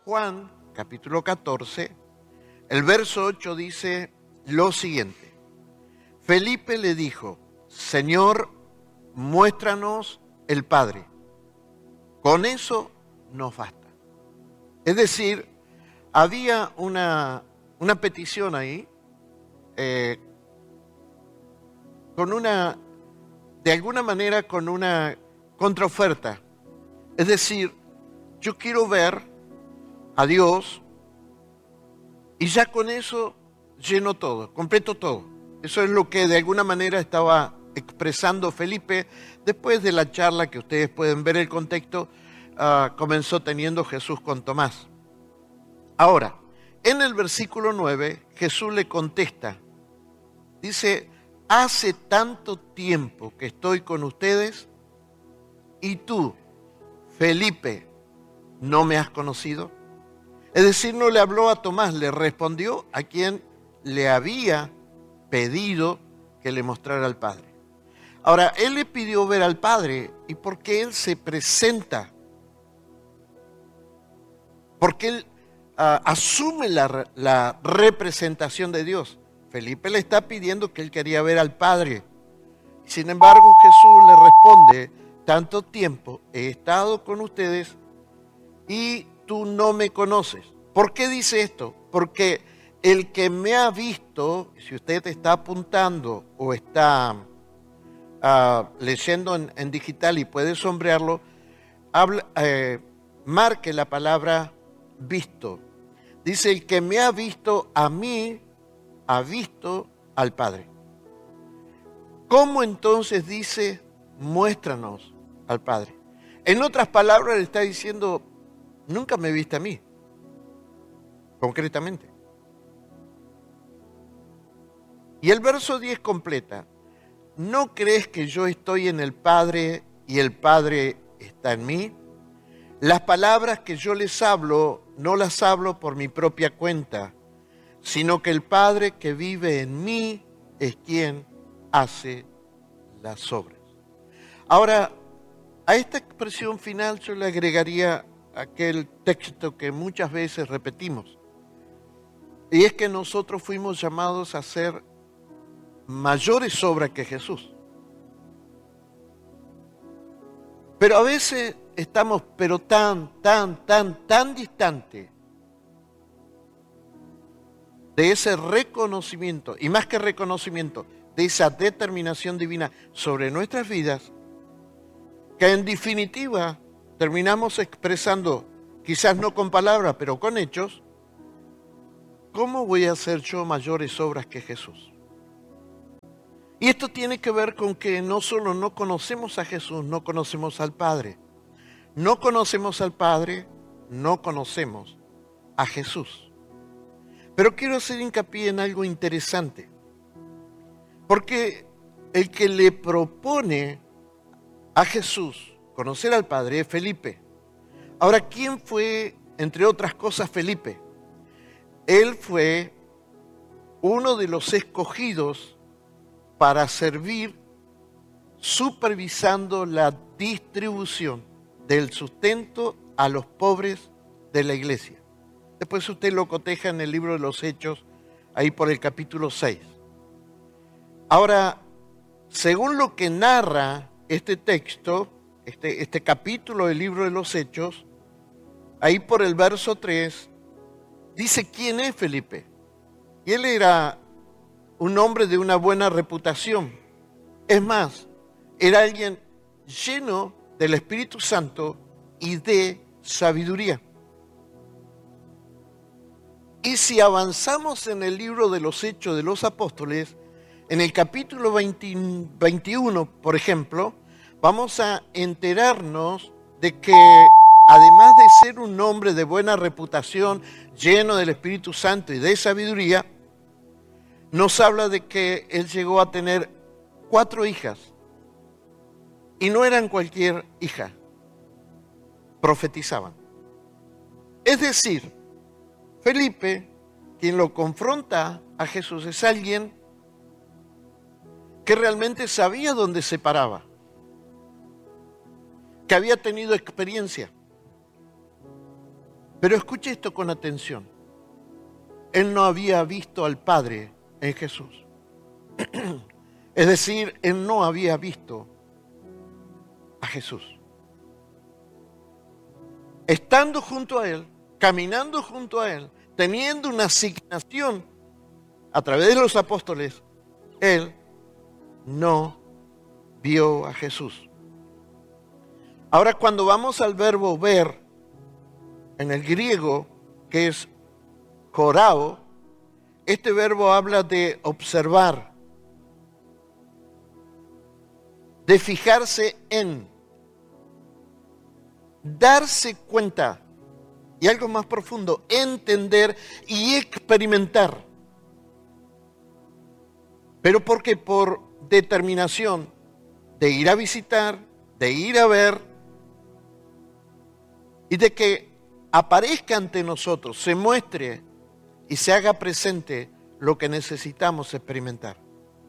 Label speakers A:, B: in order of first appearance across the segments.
A: Juan, capítulo 14, el verso 8 dice lo siguiente. Felipe le dijo, Señor, muéstranos el Padre. Con eso nos basta. Es decir, había una petición ahí, de alguna manera con una contraoferta. Es decir, yo quiero ver a Dios y ya con eso lleno todo, completo todo. Eso es lo que de alguna manera estaba expresando Felipe después de la charla que ustedes pueden ver el contexto, comenzó teniendo Jesús con Tomás. Ahora, en el versículo 9, Jesús le contesta, dice, hace tanto tiempo que estoy con ustedes y tú, Felipe, ¿no me has conocido? Es decir, no le habló a Tomás, le respondió a quien le había pedido que le mostrara al Padre. Ahora, él le pidió ver al Padre y porque él se presenta, porque él asume la representación de Dios. Felipe le está pidiendo que él quería ver al Padre. Sin embargo, Jesús le responde, tanto tiempo he estado con ustedes y tú no me conoces. ¿Por qué dice esto? Porque el que me ha visto, si usted está apuntando o está leyendo en digital y puede sombrearlo, marque la palabra visto. Dice, el que me ha visto a mí, ha visto al Padre. ¿Cómo entonces dice, muéstranos al Padre? En otras palabras le está diciendo, nunca me viste a mí, concretamente. Y el verso 10 completa, ¿no crees que yo estoy en el Padre y el Padre está en mí? Las palabras que yo les hablo, no las hablo por mi propia cuenta, sino que el Padre que vive en mí es quien hace las obras. Ahora, a esta expresión final yo le agregaría aquel texto que muchas veces repetimos, y es que nosotros fuimos llamados a hacer mayores obras que Jesús. Pero a veces estamos tan distante de ese reconocimiento, y más que reconocimiento, de esa determinación divina sobre nuestras vidas, que en definitiva terminamos expresando, quizás no con palabras, pero con hechos, ¿cómo voy a hacer yo mayores obras que Jesús? Y esto tiene que ver con que no solo no conocemos a Jesús, no conocemos al Padre. No conocemos al Padre, no conocemos a Jesús. Pero quiero hacer hincapié en algo interesante. Porque el que le propone a Jesús conocer al Padre es Felipe. Ahora, ¿quién fue, entre otras cosas, Felipe? Él fue uno de los escogidos para servir supervisando la distribución del sustento a los pobres de la iglesia. Después usted lo coteja en el libro de los Hechos, ahí por el capítulo 6. Ahora, según lo que narra este texto, este capítulo del libro de los Hechos, ahí por el verso 3, dice quién es Felipe. Y él era un hombre de una buena reputación. Es más, era alguien lleno del Espíritu Santo y de sabiduría. Y si avanzamos en el libro de los Hechos de los Apóstoles, en el capítulo 21, por ejemplo, vamos a enterarnos de que además de ser un hombre de buena reputación, lleno del Espíritu Santo y de sabiduría, nos habla de que él llegó a tener 4 hijas. Y no eran cualquier hija, profetizaban. Es decir, Felipe, quien lo confronta a Jesús, es alguien que realmente sabía dónde se paraba, que había tenido experiencia. Pero escuche esto con atención. Él no había visto al Padre en Jesús. Es decir, él no había visto a Jesús. Estando junto a él, caminando junto a él, teniendo una asignación a través de los apóstoles, él no vio a Jesús. Ahora, cuando vamos al verbo ver, en el griego, que es jorao, este verbo habla de observar, de fijarse en, darse cuenta, y algo más profundo, entender y experimentar. Pero porque por determinación de ir a visitar, de ir a ver, y de que aparezca ante nosotros, se muestre y se haga presente lo que necesitamos experimentar.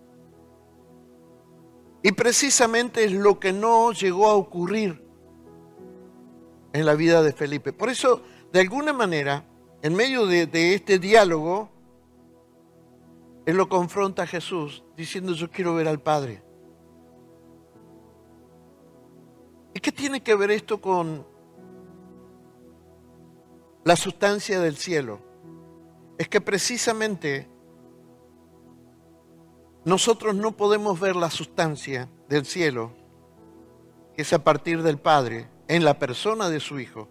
A: Y precisamente es lo que no llegó a ocurrir en la vida de Felipe. Por eso, de alguna manera, en medio de este diálogo, él lo confronta a Jesús diciendo: yo quiero ver al Padre. ¿Y qué tiene que ver esto con la sustancia del cielo? Es que precisamente nosotros no podemos ver la sustancia del cielo, que es a partir del Padre, en la persona de su Hijo.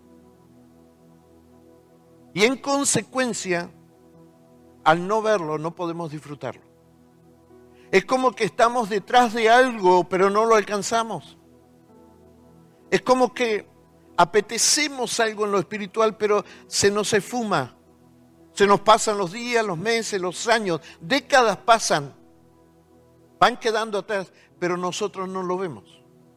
A: Y en consecuencia, al no verlo, no podemos disfrutarlo. Es como que estamos detrás de algo, pero no lo alcanzamos. Es como que apetecemos algo en lo espiritual, pero se nos esfuma. Se nos pasan los días, los meses, los años, décadas pasan. Van quedando atrás, pero nosotros no lo vemos.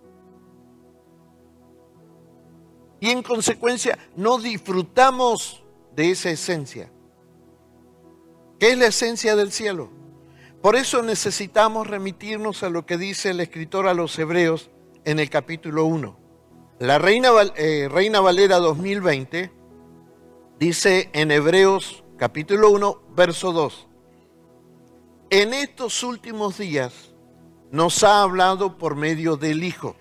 A: Y en consecuencia no disfrutamos de esa esencia. ¿Qué es la esencia del cielo? Por eso necesitamos remitirnos a lo que dice el escritor a los Hebreos en el capítulo 1. La Reina Valera 2020 dice en Hebreos capítulo 1, verso 2. En estos últimos días nos ha hablado por medio del Hijo,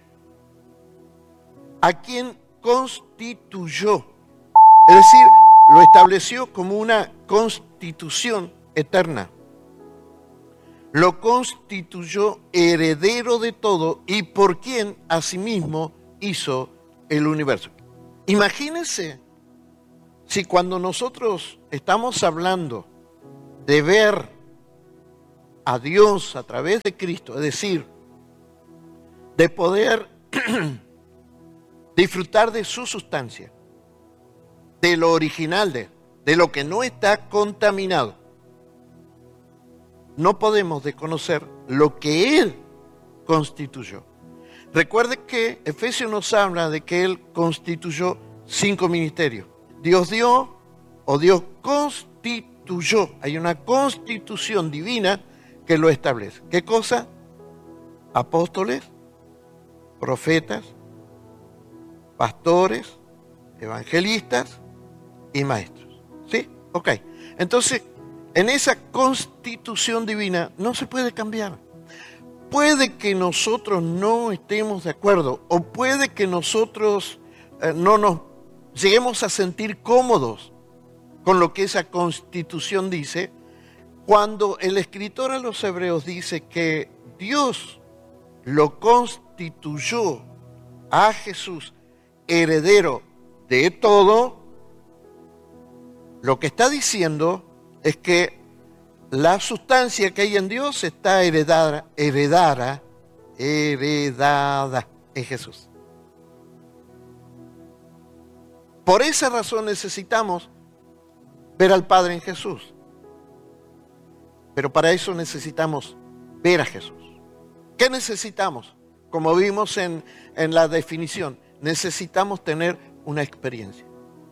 A: a quien constituyó, es decir, lo estableció como una constitución eterna. Lo constituyó heredero de todo y por quien asimismo hizo el universo. Imagínense si cuando nosotros estamos hablando de ver a Dios a través de Cristo, es decir, de poder disfrutar de su sustancia, de lo original, de lo que no está contaminado, no podemos desconocer lo que Él constituyó. Recuerde que Efesios nos habla de que Él constituyó 5 ministerios. Dios dio o Dios constituyó. Hay una constitución divina que lo establece. ¿Qué cosa? Apóstoles, profetas, pastores, evangelistas y maestros. ¿Sí? Ok. Entonces, en esa constitución divina no se puede cambiar. Puede que nosotros no estemos de acuerdo o puede que nosotros no nos lleguemos a sentir cómodos con lo que esa constitución dice, cuando el escritor a los Hebreos dice que Dios lo constituyó a Jesús heredero de todo, lo que está diciendo es que la sustancia que hay en Dios está heredada en Jesús. Por esa razón necesitamos ver al Padre en Jesús. Pero para eso necesitamos ver a Jesús. ¿Qué necesitamos? Como vimos en la definición, necesitamos tener una experiencia.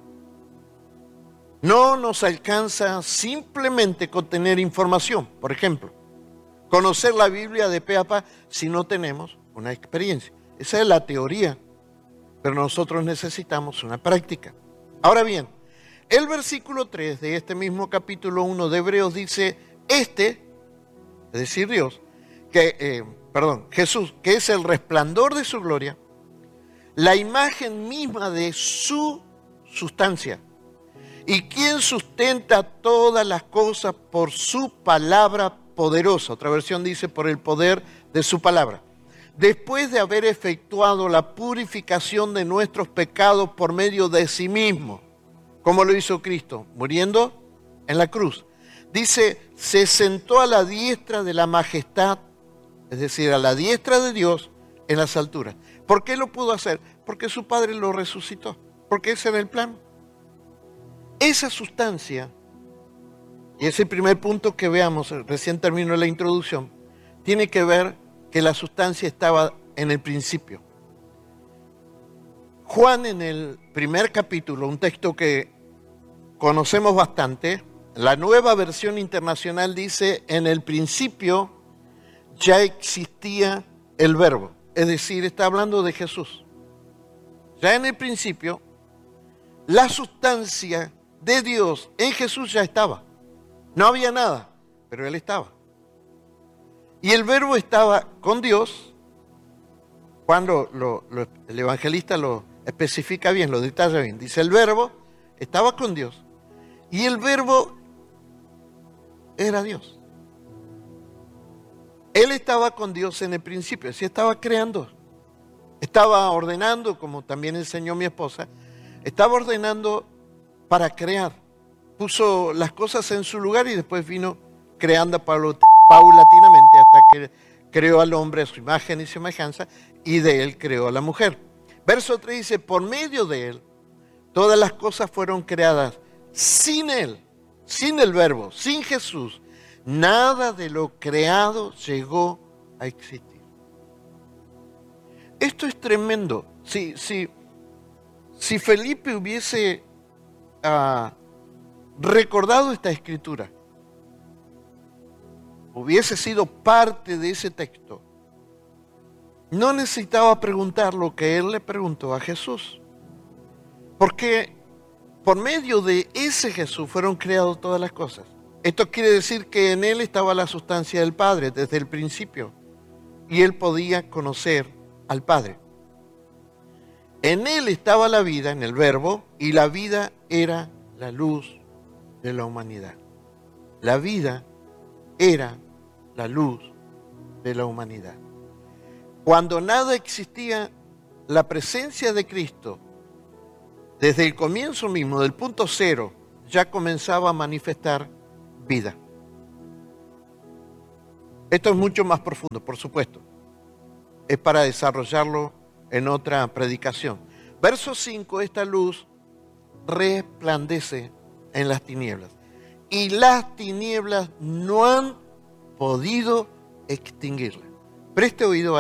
A: No nos alcanza simplemente con tener información. Por ejemplo, conocer la Biblia de pe a pa si no tenemos una experiencia. Esa es la teoría, pero nosotros necesitamos una práctica. Ahora bien, El versículo 3 de este mismo capítulo 1 de Hebreos dice, es decir, Dios, Jesús, que es el resplandor de su gloria, la imagen misma de su sustancia, y quien sustenta todas las cosas por su palabra poderosa. Otra versión dice, por el poder de su palabra. Después de haber efectuado la purificación de nuestros pecados por medio de sí mismo, como lo hizo Cristo, muriendo en la cruz. Dice, se sentó a la diestra de la majestad, es decir, a la diestra de Dios en las alturas. ¿Por qué lo pudo hacer? Porque su Padre lo resucitó, porque ese era el plan. Esa sustancia, y ese primer punto que veamos, recién terminó la introducción, tiene que ver que la sustancia estaba en el principio. Juan, en el primer capítulo, un texto que conocemos bastante, la Nueva Versión Internacional dice, en el principio ya existía el Verbo, es decir, está hablando de Jesús. Ya en el principio, la sustancia de Dios en Jesús ya estaba. No había nada, pero Él estaba. Y el Verbo estaba con Dios. Juan el evangelista lo especifica bien, lo detalla bien. Dice, el Verbo estaba con Dios y el Verbo era Dios. Él estaba con Dios en el principio, así estaba creando. Estaba ordenando, como también enseñó mi esposa, estaba ordenando para crear. Puso las cosas en su lugar y después vino creando paulatinamente hasta que creó al hombre a su imagen y semejanza y de él creó a la mujer. Verso 3 dice, por medio de él, todas las cosas fueron creadas. Sin él, sin el Verbo, sin Jesús, nada de lo creado llegó a existir. Esto es tremendo. Si Felipe hubiese recordado esta escritura, hubiese sido parte de ese texto, no necesitaba preguntar lo que él le preguntó a Jesús. Porque por medio de ese Jesús fueron creadas todas las cosas. Esto quiere decir que en él estaba la sustancia del Padre desde el principio. Y él podía conocer al Padre. En él estaba la vida, en el Verbo, y la vida era la luz de la humanidad. La vida era la luz de la humanidad. Cuando nada existía, la presencia de Cristo, desde el comienzo mismo, del punto cero, ya comenzaba a manifestar vida. Esto es mucho más profundo, por supuesto. Es para desarrollarlo en otra predicación. Verso 5, esta luz resplandece en las tinieblas. Y las tinieblas no han podido extinguirla. Preste oído a